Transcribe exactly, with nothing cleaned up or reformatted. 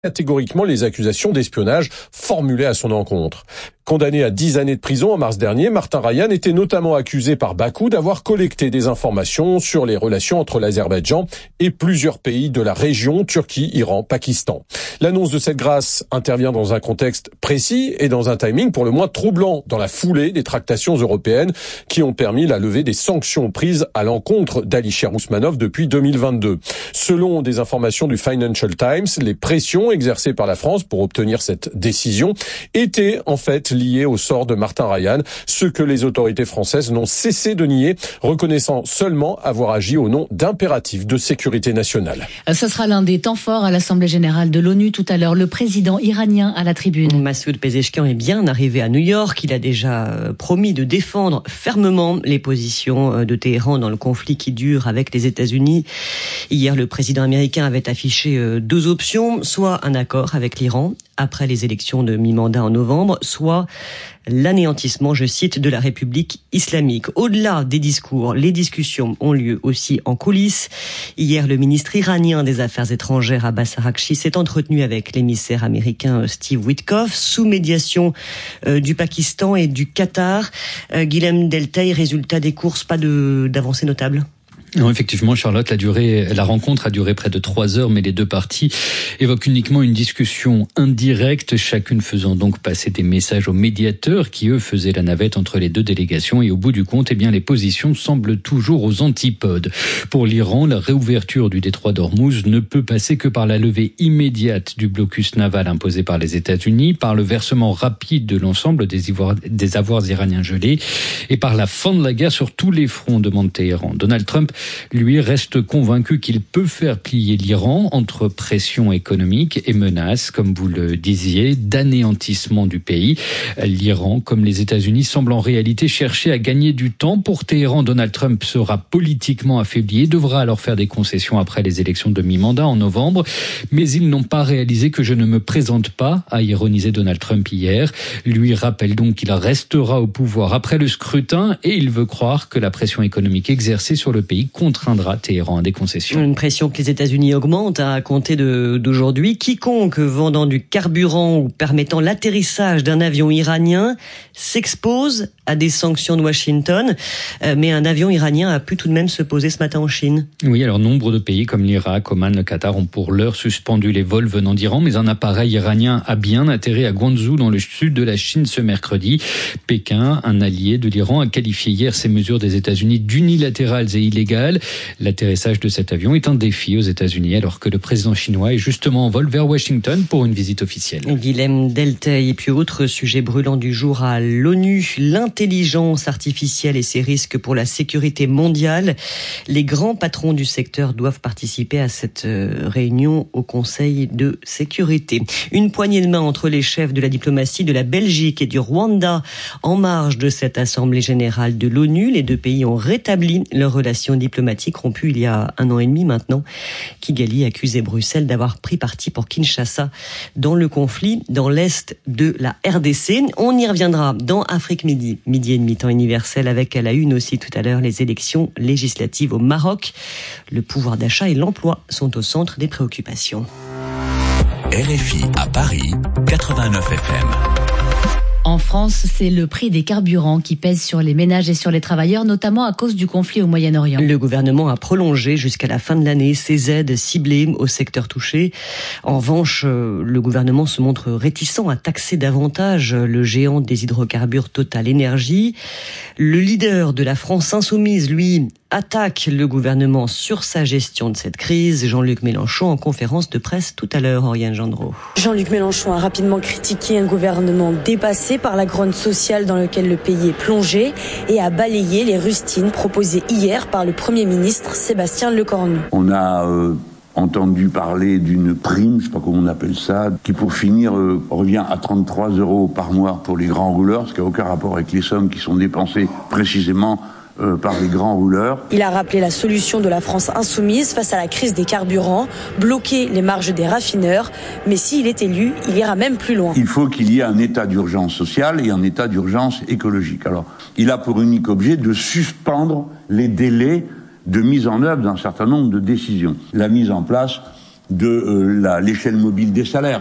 catégoriquement les accusations d'espionnage formulées à son encontre. Condamné à dix années de prison en mars dernier, Martin Rayan était notamment accusé par Bakou d'avoir collecté des informations sur les relations entre l'Azerbaïdjan et plusieurs pays de la région, Turquie, Iran, Pakistan. L'annonce de cette grâce intervient dans un contexte précis et dans un timing pour le moins troublant, dans la foulée des tractations européennes qui ont permis la levée des sanctions prises à l'encontre d'Alisher Ousmanov depuis deux mille vingt-deux. Selon des informations du Financial Times, les pressions exercées par la France pour obtenir cette décision étaient en fait liées au sort de Martin Rayan, ce que les autorités françaises n'ont cessé de nier, reconnaissant seulement avoir agi au nom d'impératifs de sécurité nationale. Ce sera l'un des temps forts à l'Assemblée générale de l'ONU tout à l'heure. Le président iranien à la tribune. Massoud Pezeshkian est bien arrivé à New York. Il a déjà promis de défendre fermement les positions de Téhéran dans le conflit qui dure avec les États-Unis. Hier, le président américain avait affiché deux options, soit un accord avec l'Iran après les élections de mi-mandat en novembre, soit l'anéantissement, je cite, de la République islamique. Au-delà des discours, les discussions ont lieu aussi en coulisses. Hier, le ministre iranien des Affaires étrangères, Abbas Araghchi, s'est entretenu avec l'émissaire américain Steve Witkoff, sous médiation euh, du Pakistan et du Qatar. Euh, Guilhem Deltaï, résultat des courses, pas de, d'avancée notable? Non, effectivement, Charlotte, la durée, la rencontre a duré près de trois heures, mais les deux parties évoquent uniquement une discussion indirecte, chacune faisant donc passer des messages aux médiateurs qui, eux, faisaient la navette entre les deux délégations. Et au bout du compte, eh bien, les positions semblent toujours aux antipodes. Pour l'Iran, la réouverture du détroit d'Ormuz ne peut passer que par la levée immédiate du blocus naval imposé par les États-Unis, par le versement rapide de l'ensemble des, ivoires, des avoirs iraniens gelés et par la fin de la guerre sur tous les fronts, demande Téhéran. Donald Trump, lui, reste convaincu qu'il peut faire plier l'Iran entre pression économique et menaces, comme vous le disiez, d'anéantissement du pays. L'Iran, comme les États-Unis, semble en réalité chercher à gagner du temps. Pour Téhéran, Donald Trump sera politiquement affaibli et devra alors faire des concessions après les élections de mi-mandat en novembre. Mais ils n'ont pas réalisé que je ne me présente pas, a ironisé Donald Trump hier. Lui rappelle donc qu'il restera au pouvoir après le scrutin et il veut croire que la pression économique exercée sur le pays contraindra Téhéran à des concessions. Une pression que les États-Unis augmentent à compter de, d'aujourd'hui. Quiconque vendant du carburant ou permettant l'atterrissage d'un avion iranien s'expose à des sanctions de Washington. Euh, mais un avion iranien a pu tout de même se poser ce matin en Chine. Oui, alors nombre de pays comme l'Irak, Oman, le Qatar ont pour l'heure suspendu les vols venant d'Iran, mais un appareil iranien a bien atterri à Guangzhou dans le sud de la Chine ce mercredi. Pékin, un allié de l'Iran, a qualifié hier ces mesures des États-Unis d'unilatérales et illégales. L'atterrissage de cet avion est un défi aux États-Unis alors que le président chinois est justement en vol vers Washington pour une visite officielle. Guilhem Deltaï, et puis autre sujet brûlant du jour à l'ONU, l'intelligence artificielle et ses risques pour la sécurité mondiale. Les grands patrons du secteur doivent participer à cette réunion au Conseil de sécurité. Une poignée de main entre les chefs de la diplomatie de la Belgique et du Rwanda en marge de cette Assemblée générale de l'ONU. Les deux pays ont rétabli leurs relations diplomatiques rompues il y a un an et demi maintenant. Kigali accusait Bruxelles d'avoir pris parti pour Kinshasa dans le conflit dans l'est de la R D C. On y reviendra dans Afrique Midi, midi et demi temps universel, avec à la une aussi tout à l'heure les élections législatives au Maroc. Le pouvoir d'achat et l'emploi sont au centre des préoccupations. R F I à Paris, quatre-vingt-neuf F M. En France, c'est le prix des carburants qui pèse sur les ménages et sur les travailleurs, notamment à cause du conflit au Moyen-Orient. Le gouvernement a prolongé jusqu'à la fin de l'année ces aides ciblées au secteur touché. En revanche, le gouvernement se montre réticent à taxer davantage le géant des hydrocarbures Total Énergie. Le leader de la France insoumise, lui, attaque le gouvernement sur sa gestion de cette crise. Jean-Luc Mélenchon en conférence de presse tout à l'heure, Oriane Gendreau. Jean-Luc Mélenchon a rapidement critiqué un gouvernement dépassé par la grogne sociale dans laquelle le pays est plongé et a balayé les rustines proposées hier par le Premier ministre Sébastien Lecornu. On a euh, entendu parler d'une prime, je ne sais pas comment on appelle ça, qui pour finir euh, revient à trente-trois euros par mois pour les grands rouleurs, ce qui n'a aucun rapport avec les sommes qui sont dépensées précisément Euh, par les grands rouleurs. Il a rappelé la solution de la France insoumise face à la crise des carburants, bloquer les marges des raffineurs. Mais s'il est élu, il ira même plus loin. Il faut qu'il y ait un état d'urgence sociale et un état d'urgence écologique. Alors, il a pour unique objet de suspendre les délais de mise en œuvre d'un certain nombre de décisions. La mise en place de euh, la, l'échelle mobile des salaires.